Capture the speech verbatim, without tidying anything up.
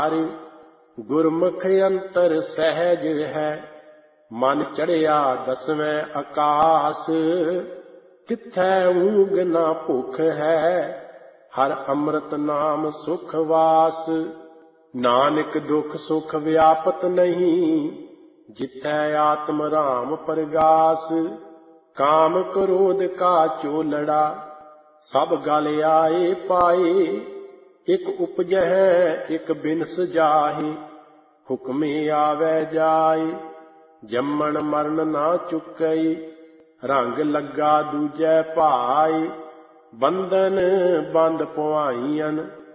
ਗੁਰਮੁਖ ਅੰਤਰ ਸਹਿਜ ਹੈ, ਮਨ ਚੜਿਆ ਦਸਵੇਂ ਆਕਾਸ। ਕਿੱਥੈ ਊਂਘ ਨਾ ਭੁੱਖ ਹੈ, ਹਰ ਅੰਮ੍ਰਿਤ ਨਾਮ ਸੁਖ ਵਾਸ। ਨਾਨਕ ਦੁਖ ਸੁਖ ਵਿਆਪਤ ਨਹੀਂ, ਜਿੱਥੈ ਆਤਮ ਰਾਮ ਪਰਗਾਸ। ਕਾਮ ਕ੍ਰੋਧ ਕਾ ਚੋਲੜਾ, ਸਭ ਗਲ ਆਏ ਪਾਏ। ਇਕ ਉਪਜਹਿ ਇਕ ਬਿਨਸ ਜਾਹੇ, ਹੁਕਮੇ ਆਵੈ ਜਾਏ। ਜੰਮਣ ਮਰਨ ਨਾ ਚੁੱਕਈ, ਰੰਗ ਲੱਗਾ ਦੂਜੈ ਭਾਏ। ਬੰਧਨ ਬੰਧ ਪੁਆਈਅਨ,